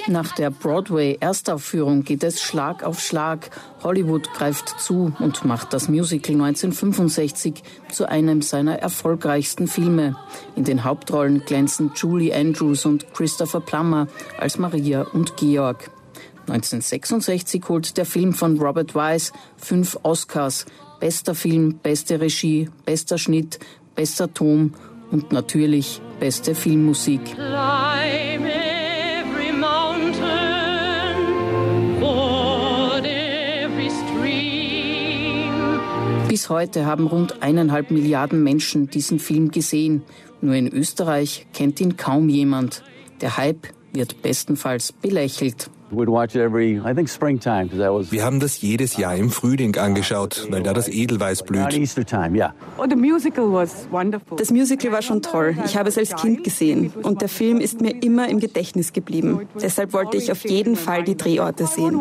Nach der Broadway-Erstaufführung geht es Schlag auf Schlag. Hollywood greift zu und macht das Musical 1965 zu einem seiner erfolgreichsten Filme. In den Hauptrollen glänzen Julie Andrews und Christopher Plummer als Maria und Georg. 1966 holt der Film von Robert Wise 5 Oscars. Bester Film, beste Regie, bester Schnitt, bester Ton und natürlich beste Filmmusik. Bis heute haben rund 1,5 Milliarden Menschen diesen Film gesehen. Nur in Österreich kennt ihn kaum jemand. Der Hype wird bestenfalls belächelt. Wir haben das jedes Jahr im Frühling angeschaut, weil da das Edelweiß blüht. Das Musical war schon toll. Ich habe es als Kind gesehen und der Film ist mir immer im Gedächtnis geblieben. Deshalb wollte ich auf jeden Fall die Drehorte sehen.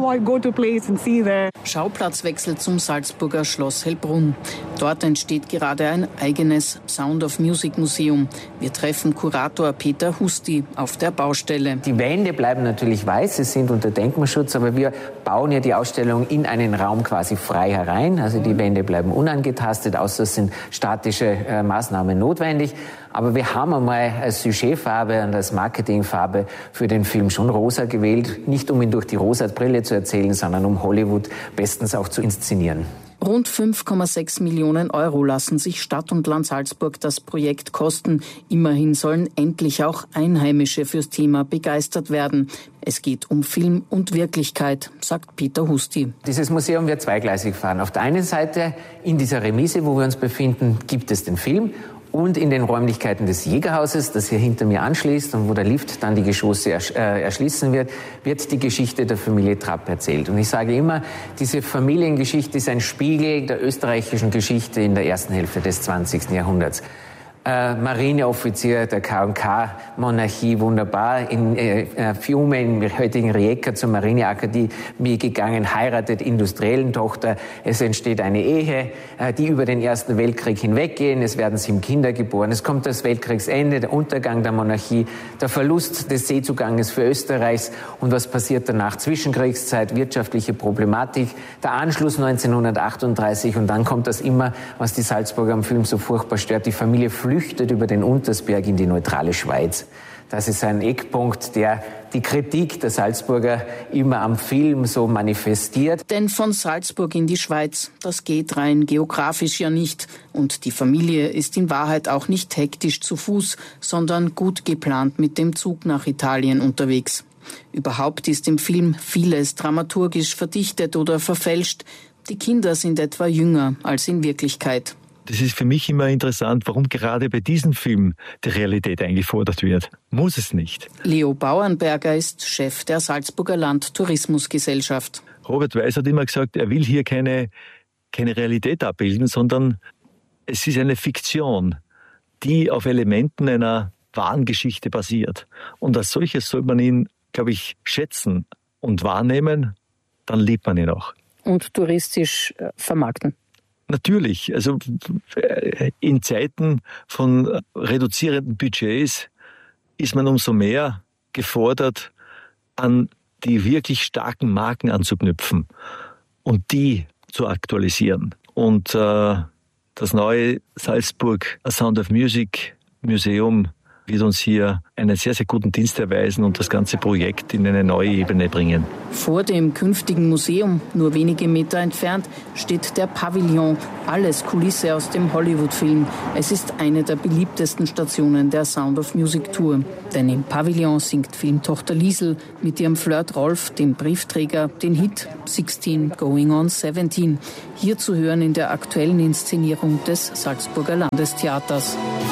Schauplatzwechsel zum Salzburger Schloss Hellbrunn. Dort entsteht gerade ein eigenes Sound of Music Museum. Wir treffen Kurator Peter Husti auf der Baustelle. Die Wände bleiben natürlich weiß, sie sind unter Denkmalschutz, aber wir bauen ja die Ausstellung in einen Raum quasi frei herein. Also die Wände bleiben unangetastet, außer es sind statische Maßnahmen notwendig. Aber wir haben einmal als Sujetfarbe und als Marketingfarbe für den Film schon rosa gewählt. Nicht um ihn durch die rosa Brille zu erzählen, sondern um Hollywood bestens auch zu inszenieren. Rund 5,6 Millionen Euro lassen sich Stadt und Land Salzburg das Projekt kosten. Immerhin sollen endlich auch Einheimische fürs Thema begeistert werden. Es geht um Film und Wirklichkeit, sagt Peter Husti. Dieses Museum wird zweigleisig fahren. Auf der einen Seite in dieser Remise, wo wir uns befinden, gibt es den Film. Und in den Räumlichkeiten des Jägerhauses, das hier hinter mir anschließt und wo der Lift dann die Geschosse erschließen wird, wird die Geschichte der Familie Trapp erzählt. Und ich sage immer, diese Familiengeschichte ist ein Spiegel der österreichischen Geschichte in der ersten Hälfte des 20. Jahrhunderts. Marineoffizier der K&K-Monarchie, wunderbar, in Fiume, im heutigen Rijeka zur Marineakademie gegangen, heiratet industriellen Tochter. Es entsteht eine Ehe, die über den Ersten Weltkrieg hinweggehen. Es werden 7 Kinder geboren. Es kommt das Weltkriegsende, der Untergang der Monarchie, der Verlust des Seezuganges für Österreichs. Und was passiert danach? Zwischenkriegszeit, wirtschaftliche Problematik, der Anschluss 1938 und dann kommt das immer, was die Salzburger am Film so furchtbar stört, die Familie flüchtet über den Untersberg in die neutrale Schweiz. Das ist ein Eckpunkt, der die Kritik der Salzburger immer am Film so manifestiert. Denn von Salzburg in die Schweiz, das geht rein geografisch ja nicht. Und die Familie ist in Wahrheit auch nicht hektisch zu Fuß, sondern gut geplant mit dem Zug nach Italien unterwegs. Überhaupt ist im Film vieles dramaturgisch verdichtet oder verfälscht. Die Kinder sind etwa jünger als in Wirklichkeit. Das ist für mich immer interessant, warum gerade bei diesem Film die Realität eingefordert wird. Muss es nicht. Leo Bauernberger ist Chef der Salzburger Landtourismusgesellschaft. Robert Weiß hat immer gesagt, er will hier keine Realität abbilden, sondern es ist eine Fiktion, die auf Elementen einer wahren Geschichte basiert. Und als solches soll man ihn, glaube ich, schätzen und wahrnehmen, dann liebt man ihn auch. Und touristisch vermarkten. Natürlich, also in Zeiten von reduzierenden Budgets ist man umso mehr gefordert, an die wirklich starken Marken anzuknüpfen und die zu aktualisieren. Und das neue Salzburg Sound of Music Museum wird uns hier einen sehr, sehr guten Dienst erweisen und das ganze Projekt in eine neue Ebene bringen. Vor dem künftigen Museum, nur wenige Meter entfernt, steht der Pavillon, alles Kulisse aus dem Hollywood-Film. Es ist eine der beliebtesten Stationen der Sound of Music Tour. Denn im Pavillon singt Filmtochter Liesl mit ihrem Flirt Rolf, dem Briefträger, den Hit 16 Going on 17. Hier zu hören in der aktuellen Inszenierung des Salzburger Landestheaters.